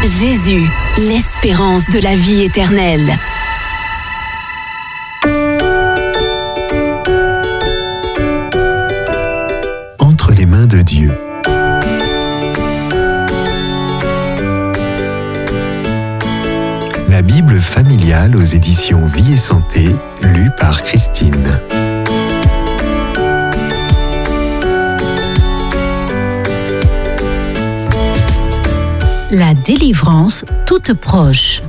Jésus, l'espérance de la vie éternelle. Entre les mains de Dieu. La Bible familiale aux éditions Vie et Santé, lue par Christine. La délivrance toute proche.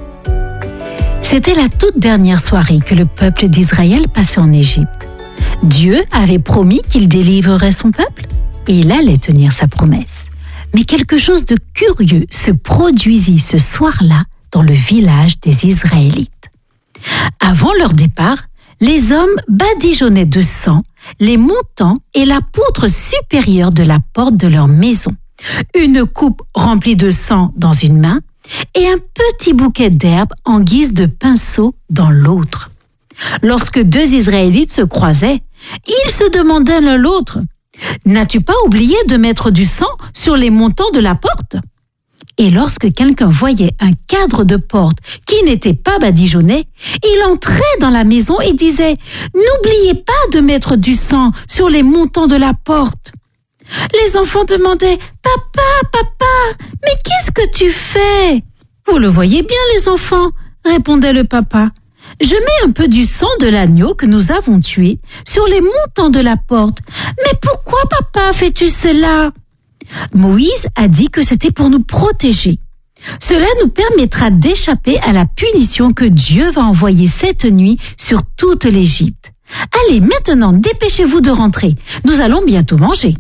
C'était la toute dernière soirée que le peuple d'Israël passait en Égypte. Dieu avait promis qu'il délivrerait son peuple et il allait tenir sa promesse. Mais quelque chose de curieux se produisit ce soir-là dans le village des Israélites. Avant leur départ, les hommes badigeonnaient de sang les montants et la poutre supérieure de la porte de leur maison. Une coupe remplie de sang dans une main et un petit bouquet d'herbes en guise de pinceau dans l'autre. Lorsque deux Israélites se croisaient, ils se demandaient l'un l'autre « N'as-tu pas oublié de mettre du sang sur les montants de la porte ?» Et lorsque quelqu'un voyait un cadre de porte qui n'était pas badigeonné, il entrait dans la maison et disait « N'oubliez pas de mettre du sang sur les montants de la porte !» Les enfants demandaient « Papa, mais qu'est-ce que tu fais ?»« Vous le voyez bien, les enfants, » répondait le papa. « Je mets un peu du sang de l'agneau que nous avons tué sur les montants de la porte. Mais pourquoi, papa, fais-tu cela ?» Moïse a dit que c'était pour nous protéger. Cela nous permettra d'échapper à la punition que Dieu va envoyer cette nuit sur toute l'Égypte. Allez, maintenant, dépêchez-vous de rentrer. Nous allons bientôt manger.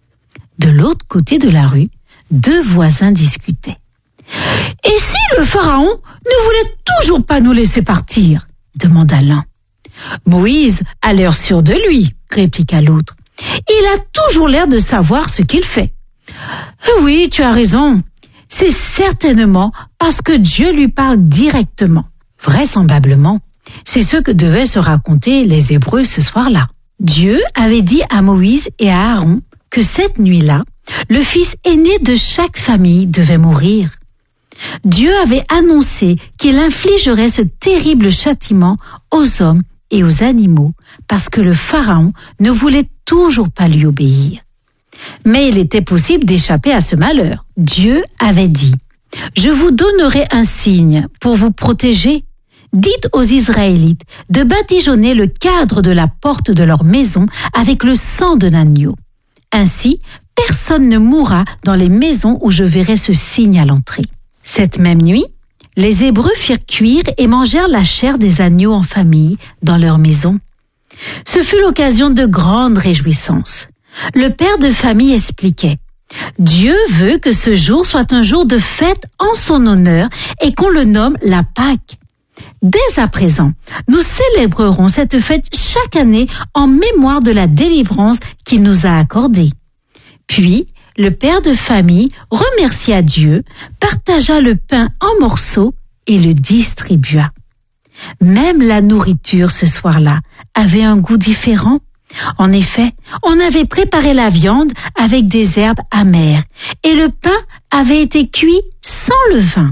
De l'autre côté de la rue, deux voisins discutaient. « Et si le pharaon ne voulait toujours pas nous laisser partir ?» demanda l'un. « Moïse a l'air sûr de lui, » répliqua l'autre. « Il a toujours l'air de savoir ce qu'il fait. »« Oui, tu as raison. C'est certainement parce que Dieu lui parle directement. Vraisemblablement, c'est ce que devaient se raconter les Hébreux ce soir-là. Dieu avait dit à Moïse et à Aaron que cette nuit-là, le fils aîné de chaque famille devait mourir. Dieu avait annoncé qu'il infligerait ce terrible châtiment aux hommes et aux animaux parce que le pharaon ne voulait toujours pas lui obéir. Mais il était possible d'échapper à ce malheur. Dieu avait dit « Je vous donnerai un signe pour vous protéger. Dites aux Israélites de badigeonner le cadre de la porte de leur maison avec le sang de l'agneau. Ainsi, personne ne mourra dans les maisons où je verrai ce signe à l'entrée. » Cette même nuit, les Hébreux firent cuire et mangèrent la chair des agneaux en famille dans leur maison. Ce fut l'occasion de grandes réjouissances. Le père de famille expliquait « Dieu veut que ce jour soit un jour de fête en son honneur et qu'on le nomme la Pâque. Dès à présent, nous célébrerons cette fête chaque année en mémoire de la délivrance qu'il nous a accordée. » Puis, le père de famille remercia Dieu, partagea le pain en morceaux et le distribua. Même la nourriture ce soir-là avait un goût différent. En effet, on avait préparé la viande avec des herbes amères et le pain avait été cuit sans levain.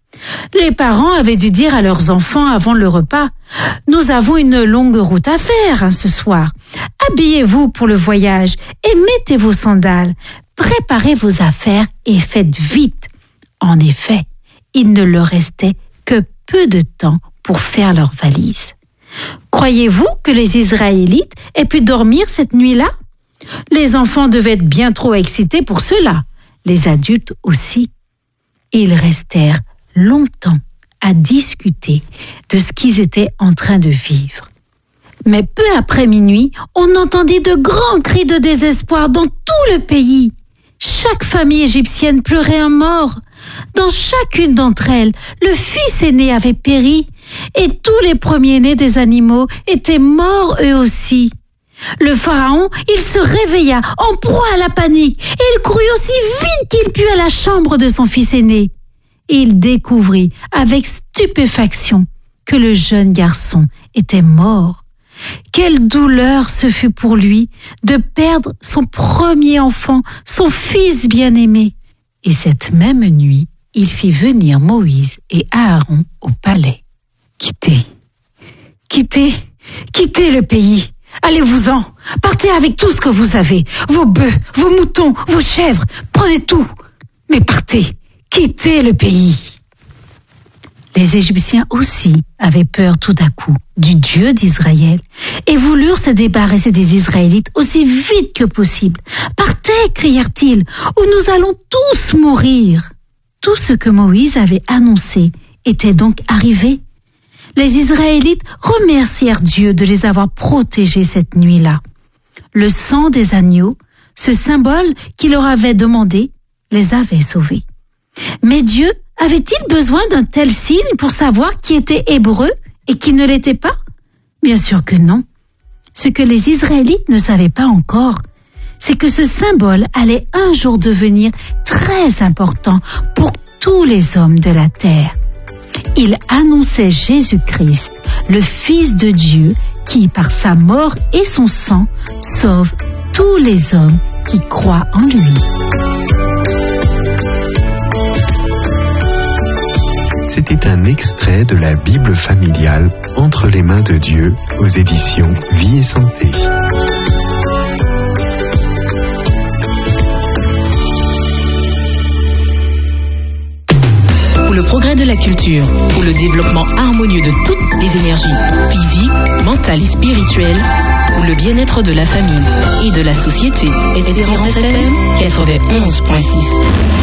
Les parents avaient dû dire à leurs enfants avant le repas « Nous avons une longue route à faire ce soir. Habillez-vous pour le voyage et mettez vos sandales. Préparez vos affaires et faites vite. » En effet, il ne leur restait que peu de temps pour faire leurs valises. Croyez-vous que les Israélites aient pu dormir cette nuit-là? Les enfants devaient être bien trop excités pour cela, les adultes aussi. Ils restèrent longtemps à discuter de ce qu'ils étaient en train de vivre. Mais peu après minuit, on entendit de grands cris de désespoir dans tout le pays. Chaque famille égyptienne pleurait un mort. Dans chacune d'entre elles, le fils aîné avait péri et tous les premiers-nés des animaux étaient morts eux aussi. Le pharaon, il se réveilla en proie à la panique et il courut aussi vite qu'il put à la chambre de son fils aîné. Il découvrit avec stupéfaction que le jeune garçon était mort. Quelle douleur ce fut pour lui de perdre son premier enfant, son fils bien-aimé. Et cette même nuit, il fit venir Moïse et Aaron au palais. Quittez le pays. Allez-vous-en. Partez avec tout ce que vous avez. Vos bœufs, vos moutons, vos chèvres. Prenez tout. Mais partez. Quittez le pays. Les Égyptiens aussi avaient peur tout à coup du Dieu d'Israël et voulurent se débarrasser des Israélites aussi vite que possible. Partez, crièrent-ils, ou nous allons tous mourir. Tout ce que Moïse avait annoncé était donc arrivé. Les Israélites remercièrent Dieu de les avoir protégés cette nuit-là. Le sang des agneaux, ce symbole qu'il leur avait demandé, les avait sauvés. Mais Dieu avait-il besoin d'un tel signe pour savoir qui était hébreu et qui ne l'était pas? Bien sûr que non. Ce que les Israélites ne savaient pas encore, c'est que ce symbole allait un jour devenir très important pour tous les hommes de la terre. Il annonçait Jésus-Christ, le Fils de Dieu, qui, par sa mort et son sang, sauve tous les hommes qui croient en lui. C'était un extrait de la Bible familiale Entre les mains de Dieu aux éditions Vie et Santé. Pour le progrès de la culture, pour le développement harmonieux de toutes les énergies physiques, mentales et spirituelles, pour le bien-être de la famille et de la société. Espérance FM 91.6.